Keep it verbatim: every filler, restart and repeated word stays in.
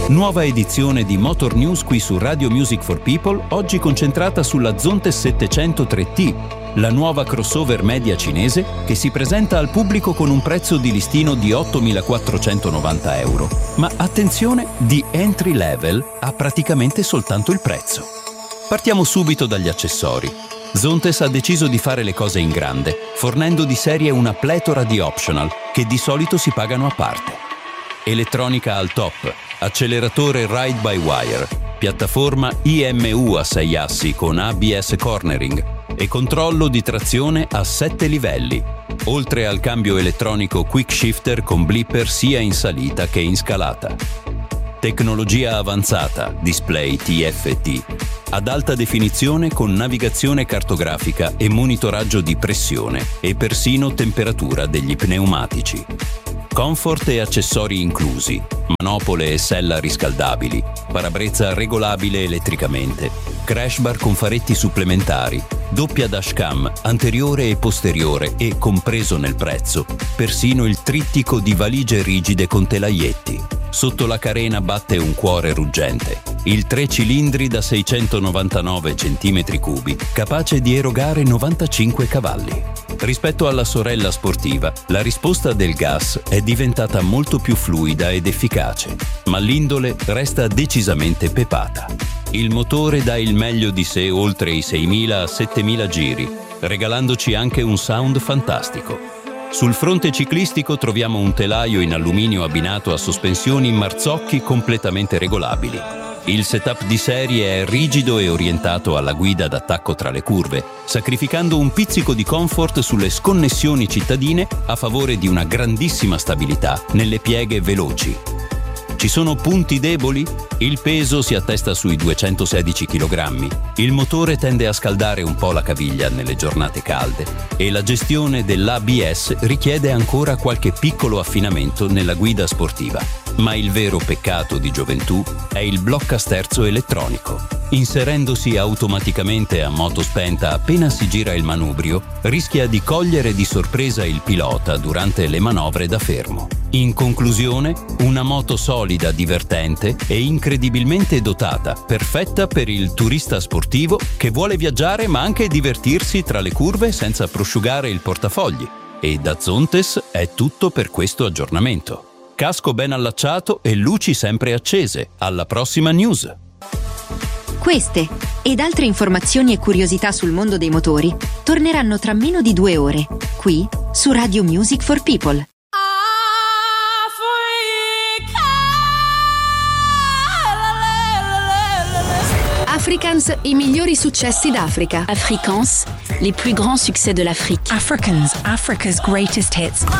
Nuova edizione di Motor News qui su Radio Music for People, oggi concentrata sulla Zontes settecentotre T, la nuova crossover media cinese che si presenta al pubblico con un prezzo di listino di ottomilaquattrocentonovanta euro. Ma attenzione, di entry level ha praticamente soltanto il prezzo. Partiamo subito dagli accessori. Zontes ha deciso di fare le cose in grande, fornendo di serie una pletora di optional che di solito si pagano a parte. Elettronica al top, acceleratore ride-by-wire, piattaforma I M U a sei assi con A B S cornering e controllo di trazione a sette livelli, oltre al cambio elettronico quick shifter con blipper sia in salita che in scalata. Tecnologia avanzata, display T F T, ad alta definizione con navigazione cartografica e monitoraggio di pressione e persino temperatura degli pneumatici. Comfort e accessori inclusi, manopole e sella riscaldabili, parabrezza regolabile elettricamente, crash bar con faretti supplementari, doppia dashcam anteriore e posteriore e, compreso nel prezzo, persino il trittico di valigie rigide con telaietti. Sotto la carena batte un cuore ruggente, il tre cilindri da seicentonovantanove centimetri cubi, capace di erogare novantacinque cavalli. Rispetto alla sorella sportiva, la risposta del gas è diventata molto più fluida ed efficace, ma l'indole resta decisamente pepata. Il motore dà il meglio di sé oltre i seimila a settemila giri, regalandoci anche un sound fantastico. Sul fronte ciclistico troviamo un telaio in alluminio abbinato a sospensioni in marzocchi completamente regolabili. Il setup di serie è rigido e orientato alla guida d'attacco tra le curve, sacrificando un pizzico di comfort sulle sconnessioni cittadine a favore di una grandissima stabilità nelle pieghe veloci. Ci sono punti deboli? Il peso si attesta sui duecentosedici chilogrammi, il motore tende a scaldare un po' la caviglia nelle giornate calde e la gestione dell'A B S richiede ancora qualche piccolo affinamento nella guida sportiva. Ma il vero peccato di gioventù è il bloccasterzo elettronico. Inserendosi automaticamente a moto spenta appena si gira il manubrio, rischia di cogliere di sorpresa il pilota durante le manovre da fermo. In conclusione, una moto solida, divertente e incredibilmente dotata, perfetta per il turista sportivo che vuole viaggiare ma anche divertirsi tra le curve senza prosciugare il portafogli. E da Zontes è tutto per questo aggiornamento. Casco ben allacciato e luci sempre accese. Alla prossima news! Queste ed altre informazioni e curiosità sul mondo dei motori torneranno tra meno di due ore, qui su Radio Music for People. Africans, i migliori successi d'Africa. Afrikaans, les plus grands succès de l'Afrique. Africans, Africa's greatest hits.